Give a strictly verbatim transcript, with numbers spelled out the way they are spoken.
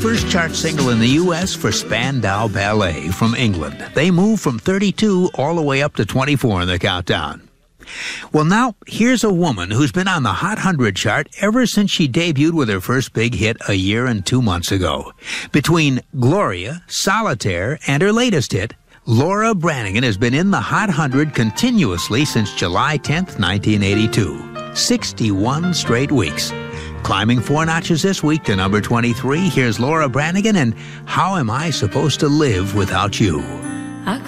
first chart single in the U S for Spandau Ballet from England. They moved from thirty-two all the way up to twenty-four in the countdown. Well, now, here's a woman who's been on the Hot one hundred chart ever since she debuted with her first big hit a year and two months ago. Between Gloria, Solitaire, and her latest hit, Laura Branigan has been in the Hot one hundred continuously since July tenth, nineteen eighty-two. sixty-one straight weeks. Climbing four notches this week to number twenty-three, here's Laura Branigan and How Am I Supposed to Live Without You?